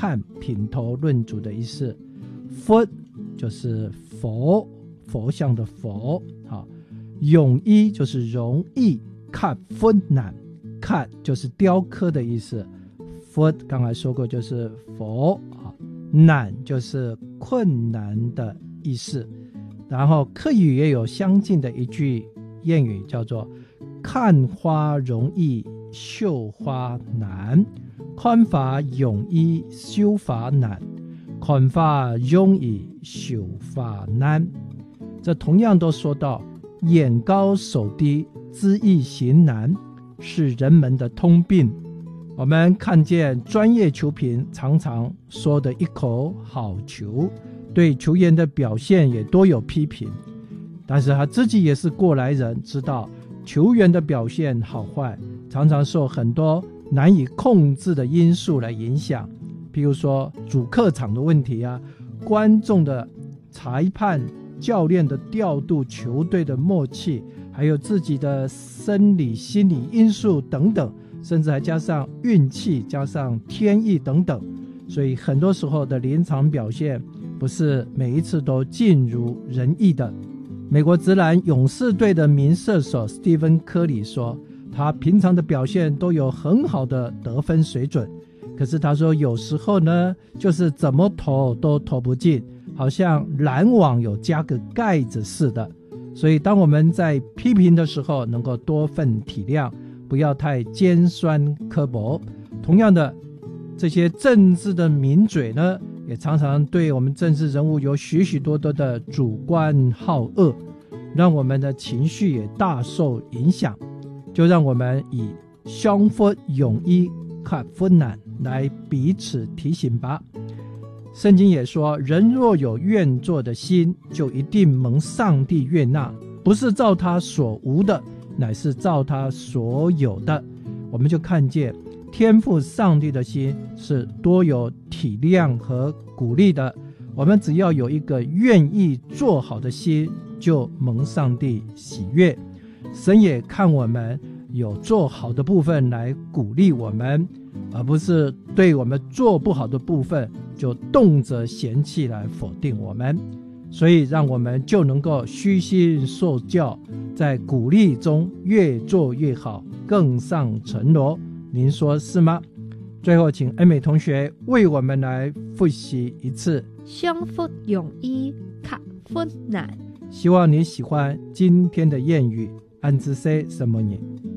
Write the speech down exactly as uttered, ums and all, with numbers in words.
看、品头论足的意思。佛就是佛，佛像的佛。好，容易就是容易，看佛难，看就是雕刻的意思。佛刚才说过就是佛，难就是困难的意思。然后客语也有相近的一句谚语，叫做看花容易绣花难，看花容易绣花难，看花容易绣花难。这同样都说到眼高手低，知易行难，是人们的通病。我们看见专业球评常常说的一口好球，对球员的表现也多有批评，但是他自己也是过来人，知道球员的表现好坏常常受很多难以控制的因素来影响，譬如说主客场的问题啊，观众的裁判、教练的调度、球队的默契，还有自己的生理心理因素等等，甚至还加上运气，加上天意等等。所以很多时候的临场表现不是每一次都尽如人意的。美国职篮勇士队的名射手史蒂芬·科里说，他平常的表现都有很好的得分水准，可是他说有时候呢，就是怎么投都投不进，好像篮网有加个盖子似的。所以当我们在批评的时候，能够多份体谅，不要太尖酸刻薄。同样的，这些政治的名嘴呢，也常常对我们政治人物有许许多多的主观好恶，让我们的情绪也大受影响。就让我们以相佛容易看佛难来彼此提醒吧。圣经也说，人若有愿做的心，就一定蒙上帝悦纳，不是照他所无的，乃是照他所有的。我们就看见天父上帝的心是多有体谅和鼓励的，我们只要有一个愿意做好的心，就蒙上帝喜悦。神也看我们有做好的部分来鼓励我们，而不是对我们做不好的部分就动辄嫌弃来否定我们。所以让我们就能够虚心受教，在鼓励中越做越好，更上层楼。您说是吗？最后请恩美同学为我们来复习一次相佛容易看佛难。 希望你喜欢今天的谚语。安之 say 什么呢？